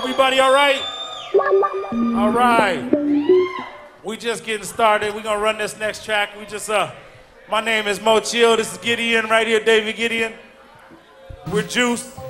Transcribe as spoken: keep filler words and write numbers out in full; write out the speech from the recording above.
Everybody all right? All right. We just getting started. We're gonna run this next track. We just, uh, my name is Mo Chill. This is Gideon right here, David Gideon. We're Juice.